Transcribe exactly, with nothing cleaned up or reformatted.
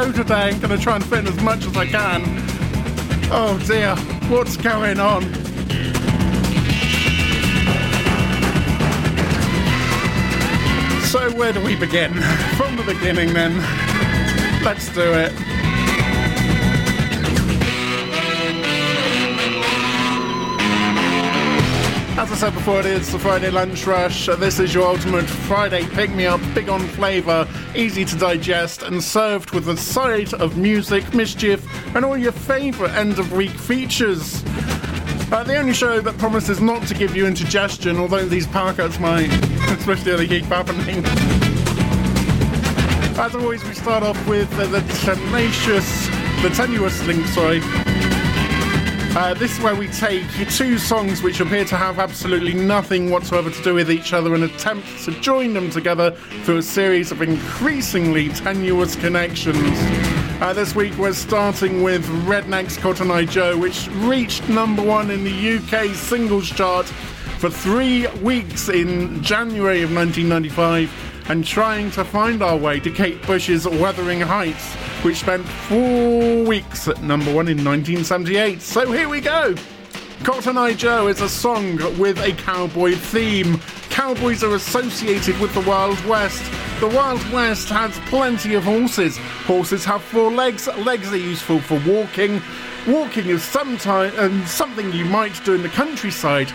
show today. I'm going to try and fit in as much as I can. Oh dear, what's going on? So where do we begin? From the beginning then. Let's do it. As I said before, it is the Friday Lunch Rush. This is your ultimate Friday pick-me-up, big on flavour, easy to digest, and served with a side of music, mischief, and all your favourite end-of-week features. Uh, the only show that promises not to give you indigestion, although these power cuts might, especially when they keep happening. As always, we start off with uh, the tenacious, the tenuous link, sorry. Uh, this is where we take two songs which appear to have absolutely nothing whatsoever to do with each other and attempt to join them together through a series of increasingly tenuous connections. Uh, this week we're starting with Rednex Cotton Eye Joe, which reached number one in the U K singles chart for three weeks in January of nineteen ninety-five, and trying to find our way to Kate Bush's Wuthering Heights, which spent four weeks at number one in nineteen seventy-eight. So here we go. Cotton Eye Joe is a song with a cowboy theme. Cowboys are associated with the Wild West. The Wild West has plenty of horses. Horses have four legs. Legs are useful for walking. Walking is sometime, um, something you might do in the countryside,